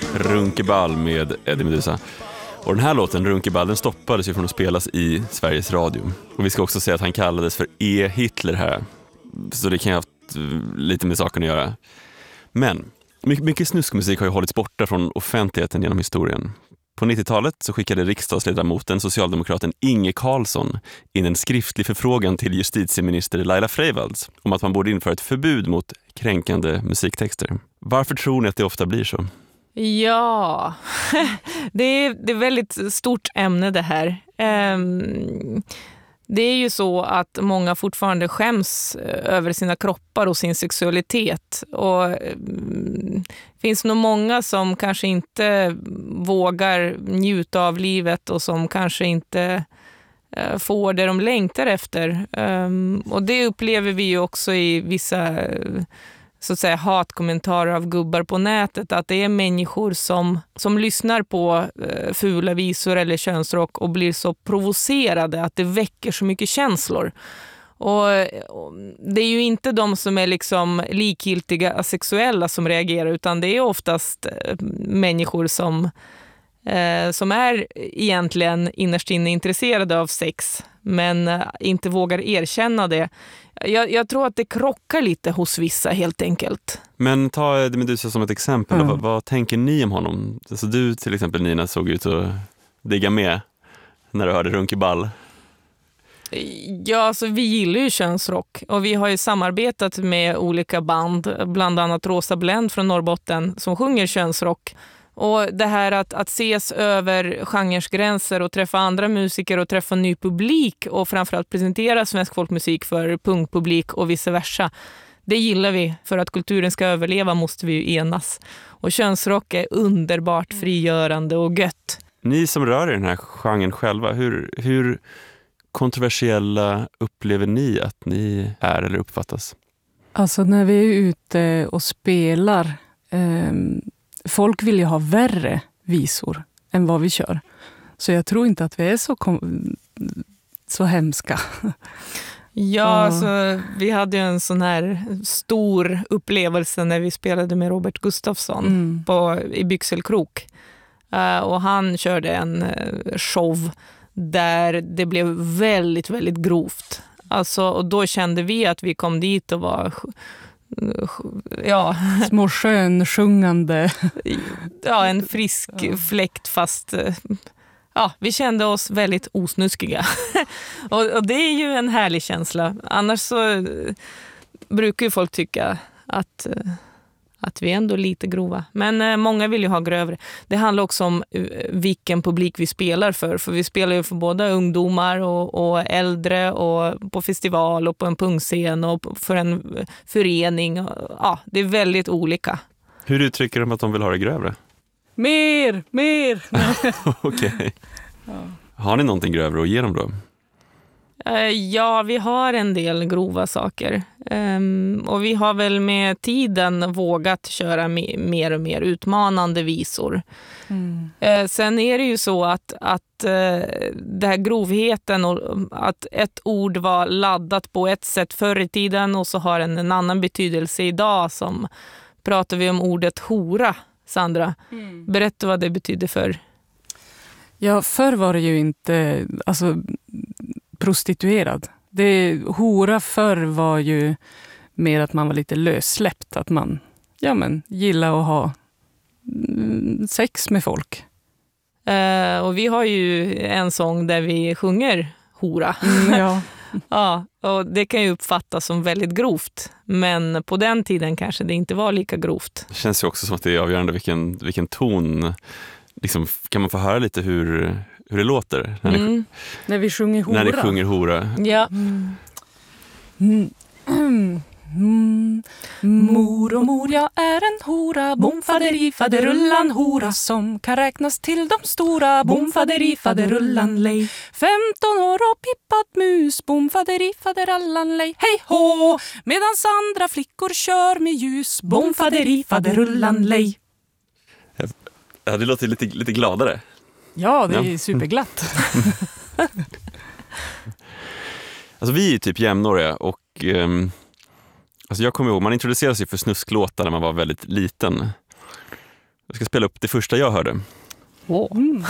Runkeball med Eddie Meduza. Och den här låten, Runkeball, den stoppades ju från att spelas i Sveriges Radio. Och vi ska också säga att han kallades för E-Hitler här. Så det kan ju ha haft lite med saken att göra. Men mycket snuskmusik har ju hållits borta från offentligheten genom historien. På 90-talet så skickade riksdagsledamoten, socialdemokraten Inge Carlsson, in en skriftlig förfrågan till justitieminister Laila Freivalds om att man borde införa ett förbud mot kränkande musiktexter. Varför tror ni att det ofta blir så? Ja, det är väldigt stort ämne det här. Det är ju så att många fortfarande skäms över sina kroppar och sin sexualitet. Och det finns nog många som kanske inte vågar njuta av livet och som kanske inte får det de längtar efter. Och det upplever vi ju också i vissa så att säga hatkommentarer av gubbar på nätet, att det är människor som lyssnar på fula visor eller könsrock och blir så provocerade att det väcker så mycket känslor. Och det är ju inte de som är liksom likgiltiga asexuella som reagerar, utan det är oftast människor som är egentligen innerst inne intresserade av sex men inte vågar erkänna det. Jag tror att det krockar lite hos vissa helt enkelt. Men ta Eddie Meduza som ett exempel. Vad tänker ni om honom? Alltså du till exempel, Nina, såg ut att digga med när du hörde Runkeball. Ja, alltså vi gillar ju könsrock och vi har ju samarbetat med olika band, bland annat Rosa Blend från Norrbotten som sjunger könsrock. Och det här att ses över genresgränser och träffa andra musiker och träffa ny publik och framförallt presentera svensk folkmusik för punkpublik och vice versa. Det gillar vi. För att kulturen ska överleva måste vi ju enas. Och könsrock är underbart frigörande och gött. Ni som rör i den här genren själva, hur kontroversiella upplever ni att ni är eller uppfattas? Alltså när vi är ute och spelar... folk vill ju ha värre visor än vad vi kör. Så jag tror inte att vi är så hemska. Ja, alltså, vi hade ju en sån här stor upplevelse när vi spelade med Robert Gustafsson i Byxelkrok. Och han körde en show där det blev väldigt, väldigt grovt. Alltså, och då kände vi att vi kom dit och var... Ja. Små skönsjungande. Ja, en frisk fläkt fast vi kände oss väldigt osnuskiga. och det är ju en härlig känsla. Annars så brukar ju folk tycka att vi är ändå lite grova. Men många vill ju ha grövre. Det handlar också om vilken publik vi spelar för vi spelar ju för både ungdomar och äldre och på festival och på en punkscen och för en förening. Ja, det är väldigt olika. Hur uttrycker de att de vill ha det grövre? Mer! Okej. Ja. Har ni någonting grövre att ge dem då? Ja, vi har en del grova saker. Och vi har väl med tiden vågat köra mer och mer utmanande visor. Sen är det ju så att det här grovheten och att ett ord var laddat på ett sätt förr i tiden och så har en annan betydelse idag. Som pratar vi om ordet hora, Sandra. Berätta vad det betyder för. Ja, förr var det ju inte... Alltså, prostituerad. Hora förr var ju mer att man var lite lössläppt. Att man gillar att ha sex med folk. Och vi har ju en sång där vi sjunger hora. Ja. Ja, och det kan ju uppfattas som väldigt grovt. Men på den tiden kanske det inte var lika grovt. Det känns ju också som att det är avgörande vilken ton. Liksom, kan man få höra lite hur det låter när vi sjunger hora. När ni sjunger hora. Ja. Mor och mor, jag är en hora. Bom faderi faderullan hora som kan räknas till de stora. Bom faderi faderullan lej. 15 år och pippat mus. Bom faderi faderallan lej. Hej hå! Medans andra flickor kör med ljus. Bom faderi faderullan lej. Ja, det låter lite gladare. Ja, det är superglatt. Alltså vi är typ jämnåriga och alltså jag kommer ihåg, man introducerade sig för snusklåtar när man var väldigt liten. ska spela upp det första jag hörde. Åh. En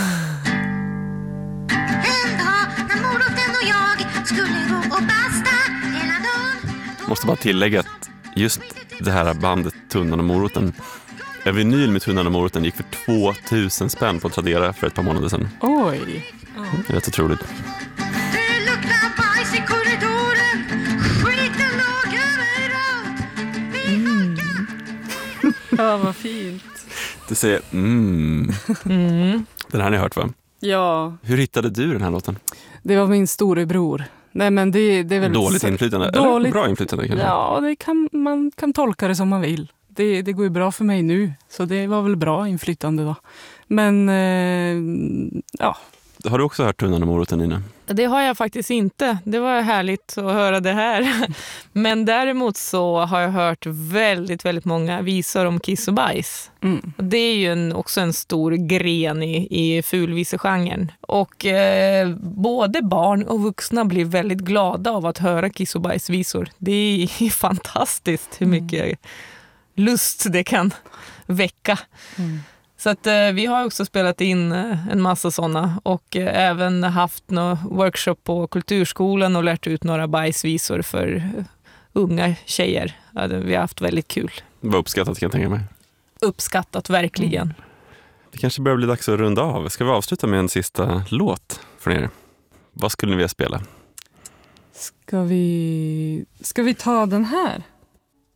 dag när moroten och jag skulle gå och basta hela dagen. Måste bara tillägga att just det här bandet Tunnan och moroten, en vinyl med Tunnan och moroten gick för 2000 spänn på Tradera för ett par månader sedan. Oj. Det är rätt otroligt. Det luktar bajs i korridoren. Skiten låg överallt. Vi funkar. Ja, vad fint. Du säger Den här har ni hört, va? Ja, Hur hittade du den här låten? det var min storebror. Nej, men det är väl Dåligt inflytande? Dåligt. Eller bra inflytande kanske? Ja, man kan tolka det som man vill. Det går ju bra för mig nu, så det var väl bra inflytande då. Men ja. Har du också hört Tunnan och moroten, Nina? Det har jag faktiskt inte. Det var härligt att höra det här. Men däremot så har jag hört väldigt, väldigt många visor om kiss och bajs. Mm. Det är ju också en stor gren i fulvisegenren. Och både barn och vuxna blir väldigt glada av att höra kiss och bajsvisor. Det är fantastiskt hur mycket lust det kan väcka. Mm. Så att vi har också spelat in en massa sådana och även haft någon workshop på kulturskolan och lärt ut några bajsvisor för unga tjejer. Ja, vi har haft väldigt kul. Vad uppskattat kan jag tänka mig. Uppskattat, verkligen. Det kanske börjar bli dags att runda av. Ska vi avsluta med en sista låt från er? Vad skulle ni vilja spela? Ska vi ta den här?